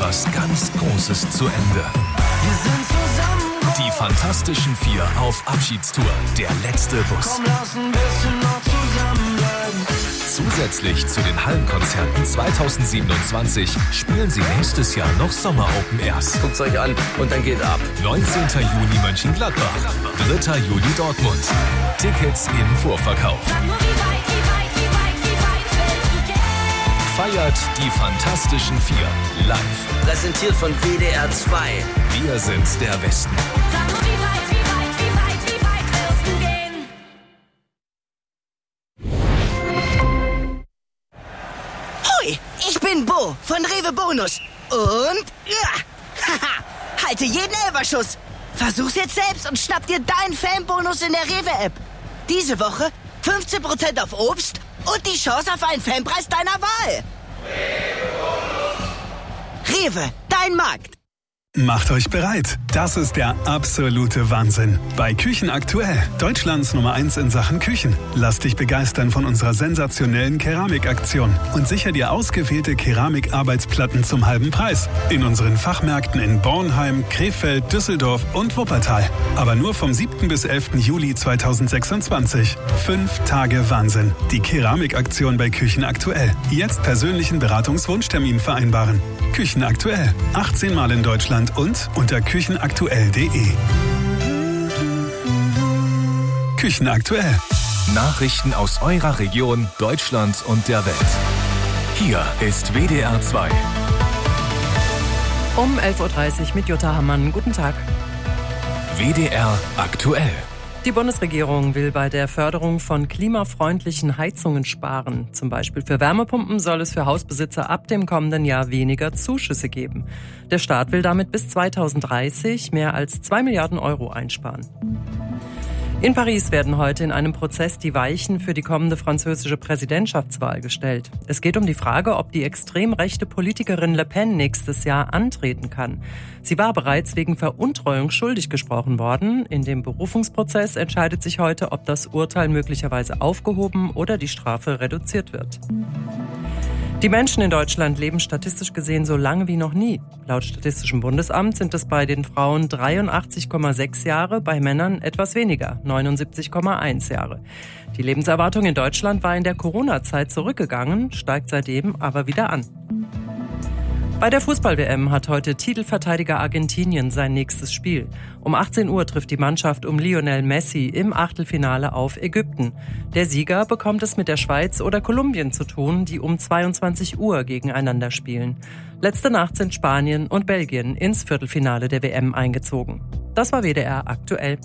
etwas ganz Großes zu Ende. Wir sind zusammen. Die Fantastischen Vier auf Abschiedstour. Der letzte Bus. Komm, lass ein bisschen noch zusammenbleiben. Zusätzlich zu den Hallenkonzerten 2027 spielen sie nächstes Jahr noch Sommer-Open Airs. Guckt's euch an und dann geht ab. 19. Juni Mönchengladbach, 3. Juli Dortmund. Tickets im Vorverkauf. Feiert die Fantastischen Vier live. Präsentiert von WDR 2. Wir sind der Westen. Hoi, ich bin Bo von Rewe Bonus. Und halte jeden Elferschuss. Versuch's jetzt selbst und schnapp dir deinen Fanbonus in der Rewe-App. Diese Woche 15% auf Obst und die Chance auf einen Fanpreis deiner Wahl. Rewe, dein Markt. Macht euch bereit. Das ist der absolute Wahnsinn. Bei Küchen aktuell, Deutschlands Nummer 1 in Sachen Küchen. Lass dich begeistern von unserer sensationellen Keramikaktion und sicher dir ausgewählte Keramikarbeitsplatten zum halben Preis. In unseren Fachmärkten in Bornheim, Krefeld, Düsseldorf und Wuppertal. Aber nur vom 7. bis 11. Juli 2026. 5 Tage Wahnsinn. Die Keramikaktion bei Küchen aktuell. Jetzt persönlichen Beratungswunschtermin vereinbaren. Küchen aktuell. 18 Mal in Deutschland und unter küchenaktuell.de. Küchen aktuell. Nachrichten aus eurer Region, Deutschland und der Welt. Hier ist WDR 2. Um 11.30 Uhr mit Jutta Hammann. Guten Tag. WDR aktuell. Die Bundesregierung will bei der Förderung von klimafreundlichen Heizungen sparen. Zum Beispiel für Wärmepumpen soll es für Hausbesitzer ab dem kommenden Jahr weniger Zuschüsse geben. Der Staat will damit bis 2030 mehr als 2 Milliarden Euro einsparen. In Paris werden heute in einem Prozess die Weichen für die kommende französische Präsidentschaftswahl gestellt. Es geht um die Frage, ob die extrem rechte Politikerin Le Pen nächstes Jahr antreten kann. Sie war bereits wegen Veruntreuung schuldig gesprochen worden. In dem Berufungsprozess entscheidet sich heute, ob das Urteil möglicherweise aufgehoben oder die Strafe reduziert wird. Die Menschen in Deutschland leben statistisch gesehen so lange wie noch nie. Laut Statistischem Bundesamt sind es bei den Frauen 83,6 Jahre, bei Männern etwas weniger, 79,1 Jahre. Die Lebenserwartung in Deutschland war in der Corona-Zeit zurückgegangen, steigt seitdem aber wieder an. Bei der Fußball-WM hat heute Titelverteidiger Argentinien sein nächstes Spiel. Um 18 Uhr trifft die Mannschaft um Lionel Messi im Achtelfinale auf Ägypten. Der Sieger bekommt es mit der Schweiz oder Kolumbien zu tun, die um 22 Uhr gegeneinander spielen. Letzte Nacht sind Spanien und Belgien ins Viertelfinale der WM eingezogen. Das war WDR aktuell.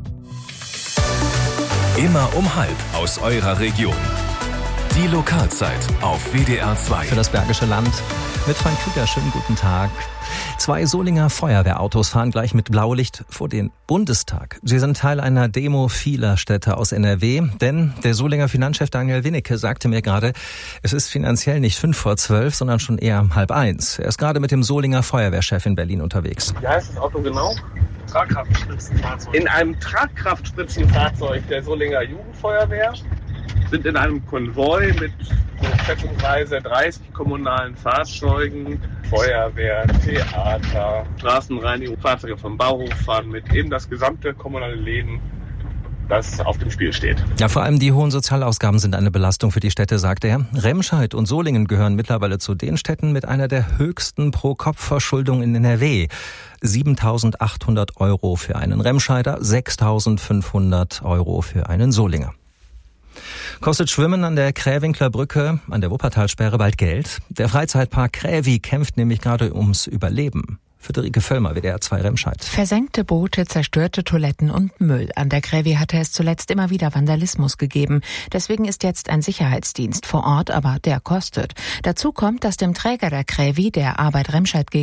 Immer um 12 aus eurer Region. Die Lokalzeit auf WDR 2. Für das Bergische Land mit Frank Krüger. Schönen guten Tag. 2 Solinger Feuerwehrautos fahren gleich mit Blaulicht vor den Bundestag. Sie sind Teil einer Demo vieler Städte aus NRW, denn der Solinger Finanzchef Daniel Winnecke sagte mir gerade, es ist finanziell nicht 11:55, sondern schon eher 12:30. Er ist gerade mit dem Solinger Feuerwehrchef in Berlin unterwegs. Wie heißt das Auto genau? Tragkraftspritzenfahrzeug. In einem Tragkraftspritzenfahrzeug der Solinger Jugendfeuerwehr sind in einem Konvoi mit schätzungsweise 30 kommunalen Fahrzeugen, Feuerwehr, Theater, Straßenreinigung, Fahrzeuge vom Bauhof fahren mit, eben das gesamte kommunale Leben, das auf dem Spiel steht. Ja, vor allem die hohen Sozialausgaben sind eine Belastung für die Städte, sagt er. Remscheid und Solingen gehören mittlerweile zu den Städten mit einer der höchsten Pro-Kopf-Verschuldung in NRW. 7.800 Euro für einen Remscheider, 6.500 Euro für einen Solinger. Kostet Schwimmen an der Krähwinkler Brücke, an der Wuppertalsperre bald Geld? Der Freizeitpark Krävi kämpft nämlich gerade ums Überleben. Friederike Völlmer, WDR 2 Remscheid. Versenkte Boote, zerstörte Toiletten und Müll. An der Krävi hatte es zuletzt immer wieder Vandalismus gegeben. Deswegen ist jetzt ein Sicherheitsdienst vor Ort, aber der kostet. Dazu kommt, dass dem Träger der Krävi, der Arbeit Remscheid